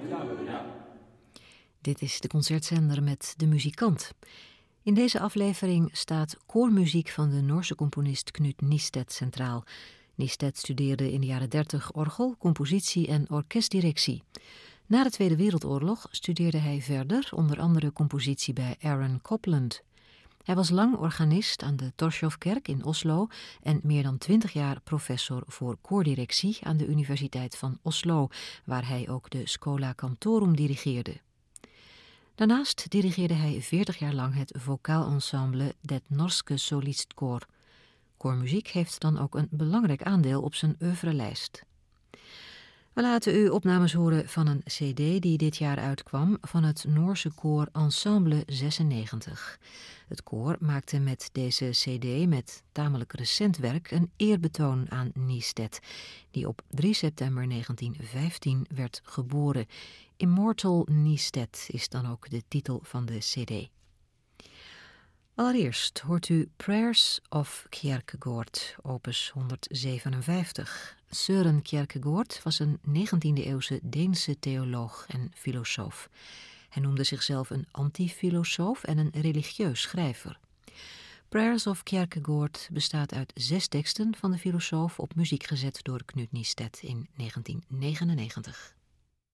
Dit is de concertzender met De Muzikant. In deze aflevering staat koormuziek van de Noorse componist Knut Nystedt centraal. Nystedt studeerde in de jaren 30 orgel, compositie en orkestdirectie. Na de Tweede Wereldoorlog studeerde hij verder, onder andere compositie bij Aaron Copland. Hij was lang organist aan de Torshov-kerk in Oslo en meer dan 20 jaar professor voor koordirectie aan de Universiteit van Oslo, waar hij ook de Schola Cantorum dirigeerde. Daarnaast dirigeerde hij 40 jaar lang het vocaal-ensemble Det Norske Solistkoor. Koormuziek heeft dan ook een belangrijk aandeel op zijn oeuvrelijst. We laten u opnames horen van een cd die dit jaar uitkwam van het Noorse koor Ensemble 96. Het koor maakte met deze cd met tamelijk recent werk een eerbetoon aan Nystedt, die op 3 september 1915 werd geboren. Immortal Nystedt is dan ook de titel van de cd. Allereerst hoort u Prayers of Kierkegaard, opus 157. Søren Kierkegaard was een 19e-eeuwse Deense theoloog en filosoof. Hij noemde zichzelf een antifilosoof en een religieus schrijver. Prayers of Kierkegaard bestaat uit 6 teksten van de filosoof op muziek gezet door Knut Nystedt in 1999.